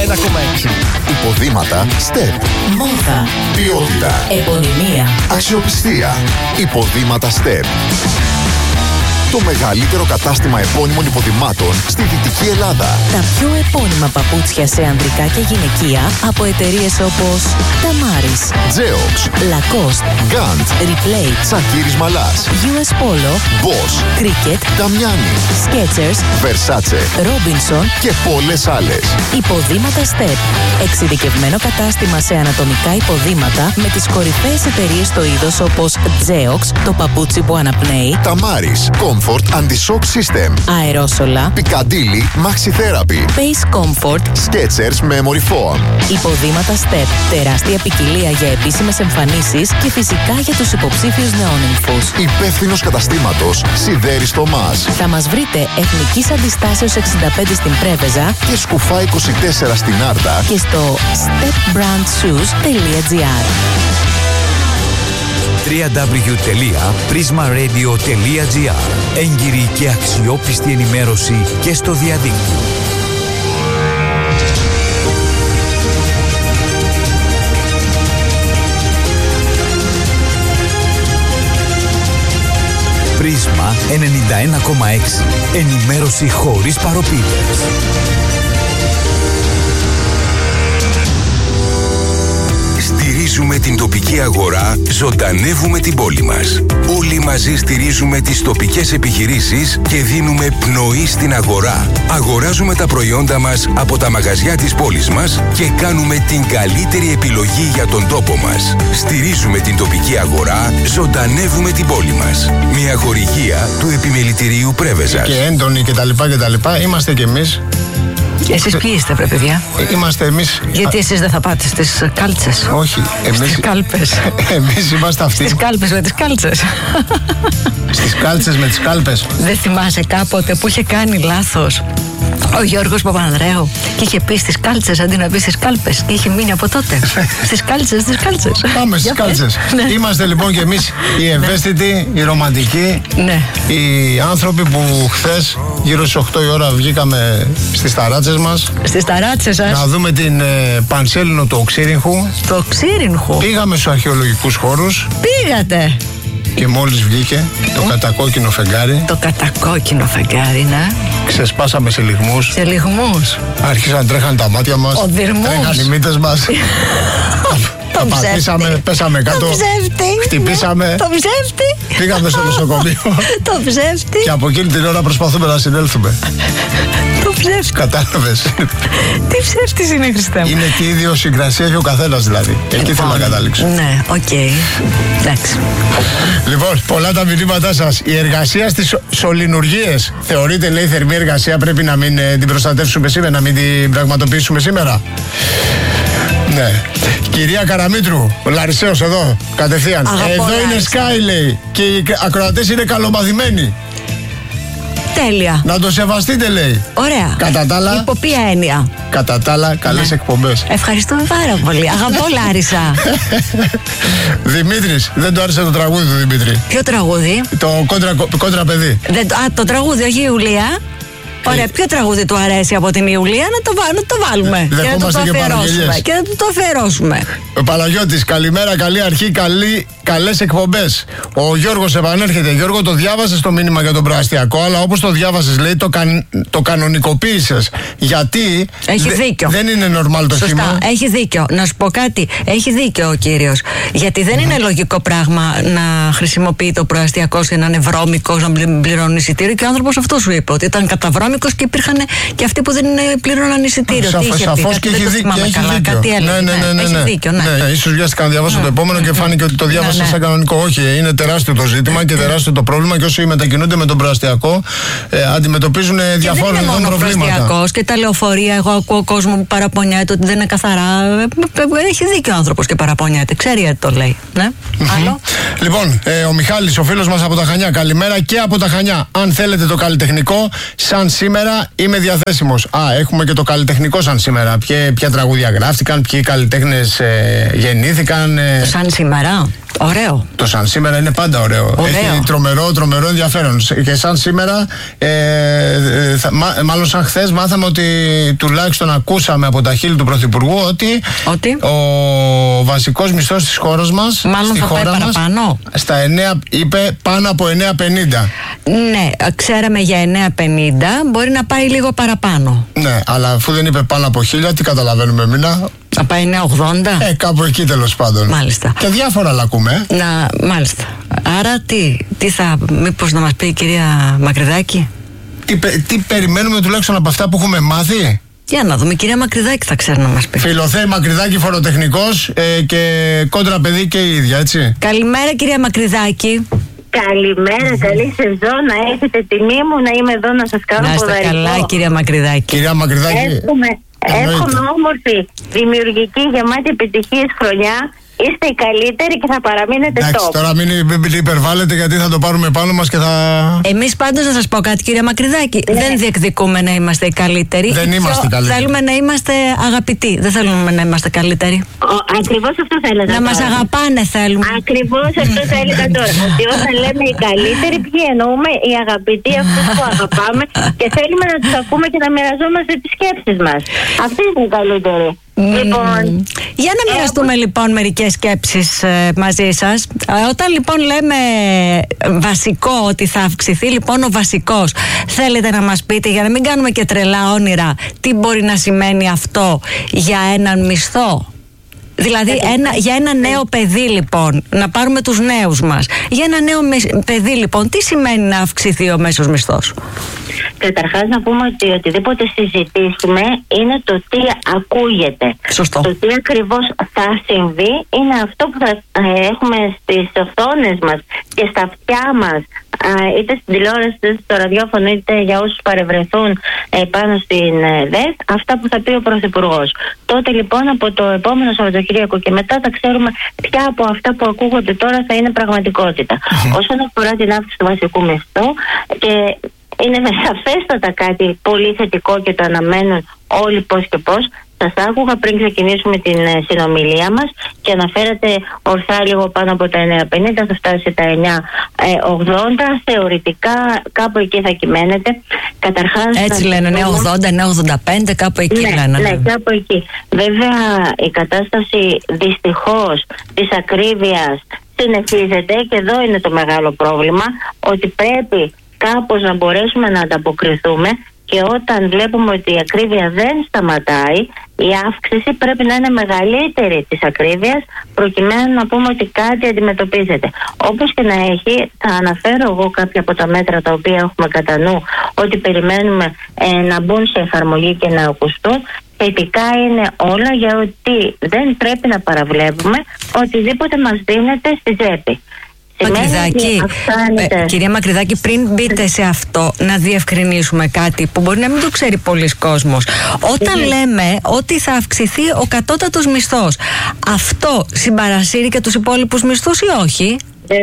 1,6. Υποδήματα STEP. Μόδα. Ποιότητα. Επωνυμία. Αξιοπιστία. Υποδήματα STEP. Το μεγαλύτερο κατάστημα επώνυμων υποδημάτων στη Δυτική Ελλάδα. Τα πιο επώνυμα παπούτσια σε ανδρικά και γυναικεία από εταιρείες όπως Tamaris, Geox, Lacoste, Gant, Replay, Τσακίρις Μαλάς, US Polo, Bosch, Cricket, Damiani, Skechers, Versace Robinson και πολλές άλλες. Υποδήματα STEP. Εξειδικευμένο κατάστημα σε ανατομικά υποδήματα με τις κορυφαίες εταιρείες στο είδος όπως Geox, το παπούτσι που αναπνέει, Tamaris, Comfort Anti-Shock System, αερόσολα, Piccadilly Maxi Therapy, Pace Comfort, Skechers Memory Foam. Υποδήματα STEP. Τεράστια ποικιλία για επίσημες εμφανίσεις και φυσικά για τους υποψήφιους νεόνυμφους. Υπεύθυνος καταστήματος Σιδέρης Θωμάς Θα μας βρείτε Εθνικής Αντιστάσεως 65 στην Πρέβεζα και Σκουφά 24 στην Άρτα και στο stepbrandshoes.gr. www.prismaradio.gr. Έγκυρη και αξιόπιστη ενημέρωση και στο διαδίκτυο. Πρίσμα 91,6. Ενημέρωση χωρίς παροπίδες. Στηρίζουμε την τοπική αγορά, ζωντανεύουμε την πόλη μας. Όλοι μαζί στηρίζουμε τις τοπικές επιχειρήσεις και δίνουμε πνοή στην αγορά. Αγοράζουμε τα προϊόντα μας από τα μαγαζιά της πόλης μας και κάνουμε την καλύτερη επιλογή για τον τόπο μας. Στηρίζουμε την τοπική αγορά, ζωντανεύουμε την πόλη μας. Μια χορηγία του Επιμελητηρίου Πρέβεζας. Και έντονοι κτλ. Είμαστε κι εμείς. Εσείς ποιοι είστε, βρε παιδιά? Είμαστε εμείς. Γιατί εσείς δεν θα πάτε στις κάλτσες? Όχι, εμείς. Στις κάλπες. Εμείς είμαστε αυτοί. Στις κάλπες με τις κάλτσες. Στις κάλτσες με τις κάλπες. Δεν θυμάσαι κάποτε που είχε κάνει λάθος ο Γιώργος Παπανδρέου και είχε πει στις κάλτσες αντί να πει στις κάλπες και είχε μείνει από τότε? Στις κάλτσες, στις κάλτσες. Πάμε στις κάλτσες. Ναι. Είμαστε λοιπόν κι εμείς οι ευαίσθητοι, οι ρομαντικοί, Ναι. οι άνθρωποι που χθες γύρω στις 8 η ώρα βγήκαμε στις ταράτσες μας Στις ταράτσες σας. να δούμε την Πανσέλινο του Οξύριγχου. Το Ξύρινχο. Πήγαμε στους αρχαιολογικούς χώρους Πήγατε. και μόλις βγήκε το κατακόκκινο φεγγάρι, Το κατακόκκινο φεγγάρι, ναι. ξεσπάσαμε σε λυγμούς. Σε λυγμούς. Άρχισαν τρέχαν τα μάτια μας, Ο δειρμούς. τρέχαν οι μύτες μας. Τα πατήσαμε, πέσαμε κάτω, Το ψεύτη. χτυπήσαμε, Το ψεύτη. πήγαμε στο νοσοκομείο Το ψεύτη. και από εκείνη την ώρα προσπαθούμε να συνέλθουμε. Το ψεύτη. Κατάλαβες? Τι ψεύτης είναι, Χριστέ μου? Είναι τι ιδιοσυγκρασία έχει ο καθένας δηλαδή. Εκεί θέλω να καταλήξω. Ναι, οκ. Εντάξει. Λοιπόν, πολλά τα μηνύματά σας. Η εργασία στις σωληνουργίες θεωρείται, λέει, θερμή εργασία, πρέπει να μην την προστατεύσουμε σήμερα, να μην την πραγματοποιήσουμε σήμερα? Ναι. Κυρία Καραμήτρου, ο Λαρισαίος εδώ, κατευθείαν. Αγαπώ, Εδώ είναι Λάρισα. Sky, λέει. Και οι ακροατές είναι καλομαθημένοι. Τέλεια. Να το σεβαστείτε, λέει. Ωραία. Κατά τα άλλα, Υπό ποια έννοια? κατά τα άλλα, καλές Ναι. εκπομπές. Ευχαριστούμε πάρα πολύ. Αγαπώ, Λάρισα. Δημήτρης, δεν του άρεσε το τραγούδι του Δημήτρη. Ποιο τραγούδι? Το κόντρα παιδί. Το τραγούδι, όχι η Ιουλία. Ωραία, ποιο τραγούδι του αρέσει από την Ιουλία? Να το βάλουμε. Και να το Δεχόμαστε και αφιερώσουμε. παραγγελίες. Και να το αφιερώσουμε. Ο Παναγιώτης, καλημέρα, καλή αρχή, καλές εκπομπές. Ο Γιώργος επανέρχεται. Γιώργο, το διάβασες το μήνυμα για τον προαστιακό, αλλά όπως το διάβασες, λέει, το κανονικοποίησες. Γιατί Έχει δίκιο. δεν είναι normal το Σωστά, χήμα. έχει δίκιο. Να σου πω κάτι. Έχει δίκιο ο κύριος. Γιατί δεν είναι λογικό πράγμα να χρησιμοποιεί το προαστιακός και να είναι βρώμικος, να πληρώνει εισιτήριο. Και ο άνθρωπος αυτό σου είπε, ότι ήταν καταβρώμικος και υπήρχαν και αυτοί που δεν πλήρωναν εισιτήριο. Τι είχε πει? Σαφώς και έχει δίκιο. Κάτι έλεγε. Έχει δίκιο, ναι. Ίσως βιάστηκα να διαβάσω το επόμενο και φάνηκε ότι το διάβασα σαν κανονικό. Όχι, είναι τεράστιο το ζήτημα και τεράστιο το πρόβλημα και όσοι μετακινούνται με τον προαστιακό αντιμετωπίζουν διάφορα προβλήματα. Δεν είναι μόνο προαστιακός και τα λεωφορεία. Εγώ ακούω κόσμο που παραπονιέται ότι δεν είναι καθαρά. Έχει δίκιο ο άνθρωπος και παραπονιέται. Ξέρει γιατί το λέει. Ναι. Άλλο. Λοιπόν, ο Μιχάλης, ο φίλος μας από τα Χανιά, καλημέρα και από τα Χανιά. Αν θέλετε το καλλιτεχνικό, σαν σήμερα είμαι διαθέσιμος. Έχουμε και το καλλιτεχνικό σαν σήμερα. Ποια τραγούδια γράφτηκαν, ποιοι καλλιτέχνες γεννήθηκαν. Σαν σήμερα. Ωραίο. Το σαν σήμερα είναι πάντα ωραίο. Έχει τρομερό ενδιαφέρον. Και σαν σήμερα, μάλλον σαν χθες, μάθαμε ότι τουλάχιστον ακούσαμε από τα χείλη του Πρωθυπουργού ότι ο βασικός μισθός της χώρας μας, μάλλον θα πάει παραπάνω. Στα 9, είπε πάνω από 9,50. Ναι, ξέραμε για 9,50, μπορεί να πάει λίγο παραπάνω. Ναι, αλλά αφού δεν είπε πάνω από 1.000, τι καταλαβαίνουμε εμείς? Να πάει 9,80. Κάπου εκεί τέλος πάντων. Μάλιστα. Και διάφορα άλλα ακούμε. Μάλιστα. Άρα μήπως να μας πει η κυρία Μακρυδάκη? Τι περιμένουμε τουλάχιστον από αυτά που έχουμε μάθει? Για να δούμε, η κυρία Μακρυδάκη θα ξέρει να μας πει. Φιλοθέη Μακρυδάκη, φοροτεχνικός και κόντρα παιδί και η ίδια, έτσι. Καλημέρα κυρία Μακρυδάκη. Καλημέρα, καλή σεζόν. Να έχετε τιμή μου να είμαι εδώ να σας κάνω ποδαρικό. Να είστε καλά κυρία Μακρυδάκη. Κυρία Μακρυδάκη, εύχομαι όμορφη, δημιουργική, γεμάτη επιτυχίες χρονιά. Είστε οι καλύτεροι και θα παραμείνετε top. Τώρα μην υπερβάλλετε, γιατί θα το πάρουμε πάνω μας και θα... Εμείς πάντως να σας πω κάτι κυρία Μακρυδάκη, δεν διεκδικούμε να είμαστε οι καλύτεροι. Δεν είμαστε καλύτεροι. Θέλουμε να είμαστε αγαπητοί, δεν θέλουμε να είμαστε καλύτεροι. Ακριβώς αυτό θα έλεγα. Να μας αγαπάνε θέλουμε. Ακριβώς αυτό θα έλεγα τώρα. Ότι όταν λέμε οι καλύτεροι, ποιοι εννοούμε? Οι αγαπητοί, αυτούς που αγαπάμε και θέλουμε να τους ακούμε και να μοιραζόμαστε τις σκέψεις μας. Αυτοί είναι οι καλύτεροι. Λοιπόν, για να μοιραστούμε λοιπόν μερικές σκέψεις μαζί σας. Όταν λοιπόν λέμε βασικό, ότι θα αυξηθεί λοιπόν ο βασικός, θέλετε να μας πείτε, για να μην κάνουμε και τρελά όνειρα, τι μπορεί να σημαίνει αυτό για έναν μισθό? Δηλαδή για ένα νέο παιδί λοιπόν, να πάρουμε τους νέους μας, για ένα νέο παιδί λοιπόν, τι σημαίνει να αυξηθεί ο μέσος μισθός? Καταρχάς να πούμε ότι οτιδήποτε συζητήσουμε είναι το τι ακούγεται. Σωστό. Το τι ακριβώς θα συμβεί είναι αυτό που θα έχουμε στις οθόνες μας και στα αυτιά μας, είτε στην τηλεόραση είτε στο ραδιόφωνο, είτε για όσους παρευρεθούν πάνω στην ΔΕΘ, αυτά που θα πει ο Πρωθυπουργός. Τότε λοιπόν από το επόμενο Σαββατοκύριακο και μετά θα ξέρουμε ποια από αυτά που ακούγονται τώρα θα είναι πραγματικότητα. Όσον αφορά την αύξηση του βασικού μισθού, και είναι σαφέστατα κάτι πολύ θετικό και το αναμένουν όλοι πώς και πώς. Σας άκουγα πριν ξεκινήσουμε την συνομιλία μας και αναφέρατε ορθά λίγο πάνω από τα 9,50, θα φτάσει τα 9,80. Θεωρητικά κάπου εκεί θα κυμαίνεται. Καταρχάς, έτσι λένε, 9,80, 9,85, κάπου εκεί λένε. Ναι, κάπου εκεί. Βέβαια η κατάσταση δυστυχώς της ακρίβειας συνεχίζεται και εδώ είναι το μεγάλο πρόβλημα, ότι πρέπει κάπως να μπορέσουμε να ανταποκριθούμε, και όταν βλέπουμε ότι η ακρίβεια δεν σταματάει, η αύξηση πρέπει να είναι μεγαλύτερη της ακρίβειας, προκειμένου να πούμε ότι κάτι αντιμετωπίζεται. Όπως και να έχει, θα αναφέρω εγώ κάποια από τα μέτρα τα οποία έχουμε κατά νου, ότι περιμένουμε να μπουν σε εφαρμογή και να ακουστούν. Θετικά είναι όλα, για ότι δεν πρέπει να παραβλέπουμε οτιδήποτε μας δίνεται στη τσέπη. Μακρυδάκη, κυρία Μακρυδάκη, πριν μπείτε σε αυτό, να διευκρινίσουμε κάτι που μπορεί να μην το ξέρει πολλοί κόσμος. Όταν λέμε ότι θα αυξηθεί ο κατώτατος μισθός, αυτό συμπαρασύρει και τους υπόλοιπους μισθούς ή όχι?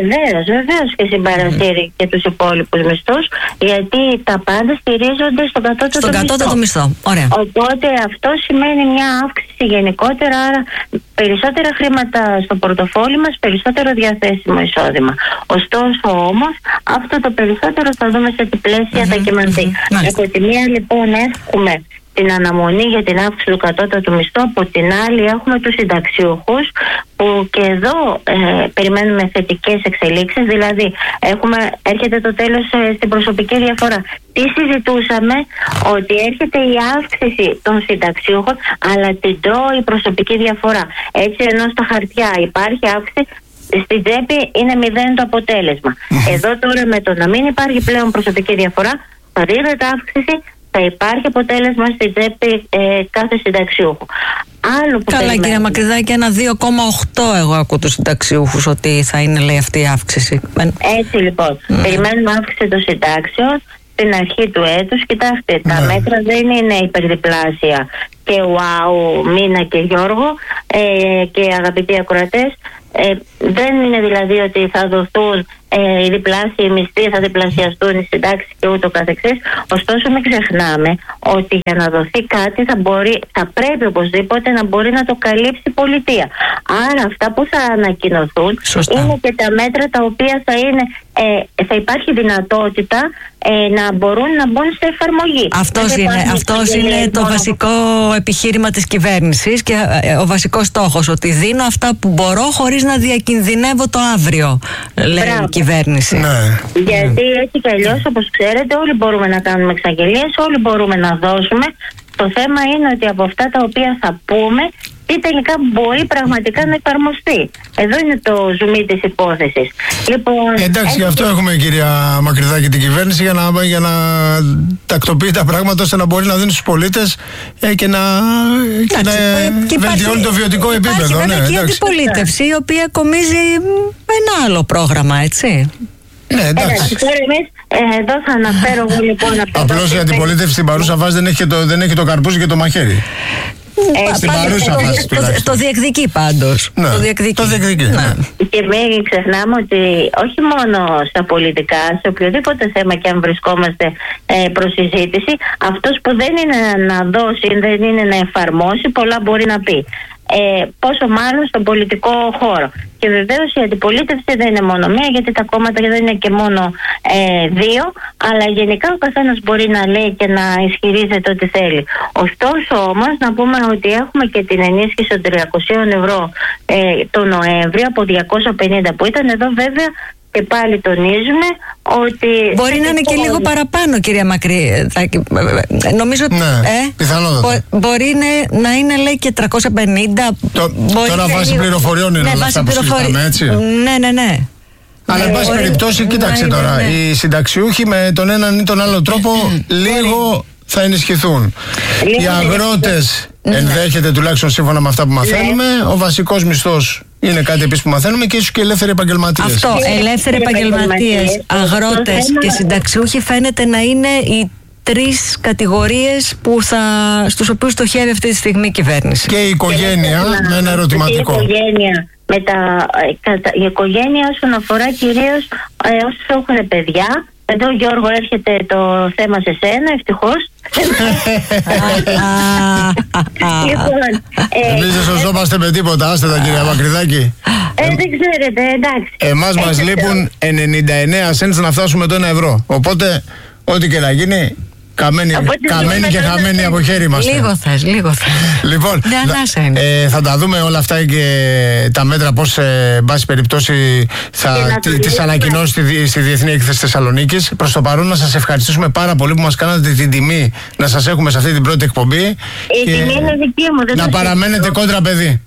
Βεβαίως και συμπαρασύρει και τους υπόλοιπους μισθούς, γιατί τα πάντα στηρίζονται στον κατώτατο μισθό. Ωραία. Οπότε αυτό σημαίνει μια αύξηση γενικότερα, άρα περισσότερα χρήματα στο πορτοφόλι μας, περισσότερο διαθέσιμο εισόδημα. Ωστόσο όμως, αυτό το περισσότερο θα δούμε σε τι πλαίσια θα κυμανθεί. Από τη μία λοιπόν έχουμε την αναμονή για την αύξηση του κατώτατου μισθού, από την άλλη έχουμε τους συνταξιούχους, που και εδώ περιμένουμε θετικές εξελίξεις, δηλαδή έρχεται το τέλος στην προσωπική διαφορά. Τι συζητούσαμε? Ότι έρχεται η αύξηση των συνταξιούχων, αλλά την τρώει η προσωπική διαφορά. Έτσι, ενώ στα χαρτιά υπάρχει αύξηση, στην τσέπη είναι 0 το αποτέλεσμα. Εδώ τώρα με το να μην υπάρχει πλέον προσωπική διαφορά, θα δίνεται αύξηση, θα υπάρχει αποτέλεσμα στην τσέπη κάθε συνταξιούχου. Άλλο που καλά, κυρία Μακρυδάκη, ένα 2,8 εγώ ακούω τους συνταξιούχους ότι θα είναι, λέει, αυτή η αύξηση. Έτσι λοιπόν, περιμένουμε αύξηση των συντάξεων στην αρχή του έτους. Κοιτάξτε, τα μέτρα δεν είναι υπερδιπλάσια και wow, Μίνα και Γιώργο και αγαπητοί ακροατές, Δεν είναι δηλαδή ότι θα δοθούν οι διπλάσιοι μισθοί, θα διπλασιαστούν οι συντάξεις και ούτω καθεξής. Ωστόσο μην ξεχνάμε ότι για να δοθεί κάτι θα πρέπει οπωσδήποτε να μπορεί να το καλύψει η πολιτεία. Άρα αυτά που θα ανακοινωθούν είναι και τα μέτρα τα οποία θα υπάρχει δυνατότητα να μπορούν να μπουν σε εφαρμογή. Αυτός είναι το βασικό επιχείρημα της κυβέρνησης και ο βασικός στόχος, ότι δίνω αυτά που μπορώ χωρίς να διακινδυνεύω το αύριο, λέει η κυβέρνηση. Ναι. Γιατί έτσι κι αλλιώς, όπως ξέρετε, όλοι μπορούμε να κάνουμε εξαγγελίες, όλοι μπορούμε να δώσουμε. Το θέμα είναι ότι από αυτά τα οποία θα πούμε, τι τελικά μπορεί πραγματικά να εφαρμοστεί. Εδώ είναι το ζουμί της υπόθεσης. Λοιπόν, εντάξει, γι' αυτό έχουμε, κυρία Μακρυδάκη, την κυβέρνηση για να τακτοποιεί τα πράγματα ώστε να μπορεί να δίνει στους πολίτες και να βελτιώνει το βιωτικό επίπεδο. Υπάρχει βέβαια και η αντιπολίτευση, η οποία κομίζει ένα άλλο πρόγραμμα, έτσι. Ναι, εντάξει. Εδώ θα αναφέρω εγώ λοιπόν. Απλώς η αντιπολίτευση στην παρούσα φάση δεν έχει το καρπούζι και το μαχαίρι. Στην παρούσα φάση το διεκδικεί πάντως. Ναι, το διεκδικεί. Ναι. Και μην ξεχνάμε ότι όχι μόνο στα πολιτικά, σε οποιοδήποτε θέμα και αν βρισκόμαστε προς συζήτηση, αυτός που δεν είναι να δώσει, δεν είναι να εφαρμόσει, πολλά μπορεί να πει. Πόσο μάλλον στον πολιτικό χώρο. Και βεβαίως η αντιπολίτευση δεν είναι μόνο μία, γιατί τα κόμματα δεν είναι και μόνο δύο, αλλά γενικά ο καθένας μπορεί να λέει και να ισχυρίζεται ό,τι θέλει. Ωστόσο όμως να πούμε ότι έχουμε και την ενίσχυση των 300 ευρώ το Νοέμβριο από 250 που ήταν. Εδώ βέβαια και πάλι τονίζουμε ότι μπορεί να είναι και λίγο παραπάνω, κυρία Μακρυδάκη. Νομίζω ότι πιθανότατα. Μπορεί να είναι, λέει, και 350. Τώρα βάσει πληροφοριών είναι όλα αυτά που συζητάμε, έτσι. Ναι. Αλλά εν πάση περιπτώσει, κοίταξε τώρα, οι συνταξιούχοι με τον έναν ή τον άλλο τρόπο λίγο θα ενισχυθούν. Οι αγρότες ενδέχεται, τουλάχιστον σύμφωνα με αυτά που μαθαίνουμε, ο βασικός μισθός είναι κάτι επίσης που μαθαίνουμε, και ίσως και ελεύθεροι επαγγελματίες. Αυτό, ελεύθεροι επαγγελματίες, αγρότες και συνταξιούχοι φαίνεται να είναι οι τρεις κατηγορίες στους οποίους στοχεύει αυτή τη στιγμή η κυβέρνηση. Και η οικογένεια με ένα ερωτηματικό. Η οικογένεια όσον αφορά κυρίως όσους έχουν παιδιά. Εδώ, Γιώργο, έρχεται το θέμα σε σένα, ευτυχώς. Εμείς δεν σωζόμαστε με τίποτα, άστε τα, κυρία Μακρυδάκη. Δεν ξέρετε, εντάξει. Εμάς μας λείπουν 99 cents να φτάσουμε το 1 ευρώ. Οπότε, ό,τι και να γίνει, καμένοι και χαμένοι από χέρι είμαστε. Λίγο θες. Λοιπόν, θα τα δούμε όλα αυτά και τα μέτρα πώς, σε μπάση περιπτώσει, θα τις ανακοινώσει στη Διεθνή Έκθεση Θεσσαλονίκης. Προς το παρόν, να σας ευχαριστήσουμε πάρα πολύ που μας κάνατε την τιμή να σας έχουμε σε αυτή την πρώτη εκπομπή. Η τιμή είναι δική μου. Να παραμένετε κόντρα παιδί.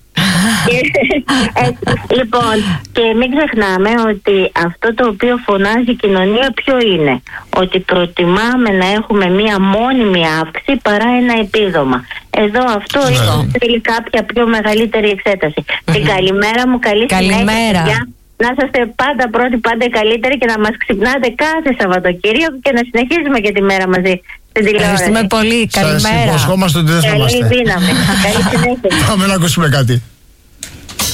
Λοιπόν, και μην ξεχνάμε ότι αυτό το οποίο φωνάζει η κοινωνία ποιο είναι? Ότι προτιμάμε να έχουμε μία μόνιμη αύξηση παρά ένα επίδομα. Εδώ αυτό θέλει κάποια πιο μεγαλύτερη εξέταση. Την καλημέρα μου, καλημέρα. Να είσαστε πάντα πρώτοι, πάντα καλύτεροι και να μας ξυπνάτε κάθε Σαββατοκύριακο και να συνεχίζουμε και τη μέρα μαζί στην τηλεόραση. Ευχαριστούμε πολύ. Καλημέρα. Σας υποσχόμαστε ότι δεν θα είμαστε. Καλή δύναμη. Καλή συνέχεια. Πάμε να ακούσουμε κάτι.